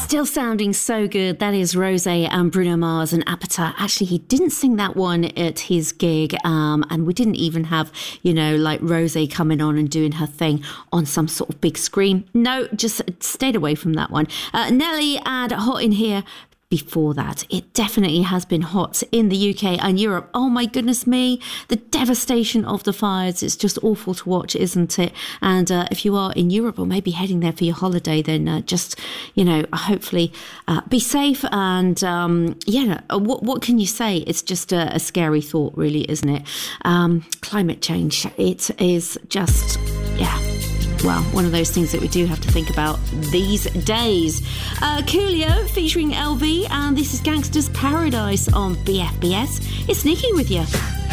Still sounding so good. That is Rosé and Bruno Mars and Appetite. Actually, he didn't sing that one at his gig, and we didn't even have, like Rosé coming on and doing her thing on some sort of big screen. No, just stayed away from that one. Nelly and Hot in Here. Before that, it definitely has been hot in the UK and Europe. Oh my goodness me, the devastation of the fires. It's just awful to watch, isn't it? And if you are in Europe or maybe heading there for your holiday, then just, hopefully be safe. And what can you say? It's just a scary thought, really, isn't it? Climate change, it is just, well, one of those things that we do have to think about these days. Coolio featuring LV, and this is Gangster's Paradise on BFBS. It's Nikki with you.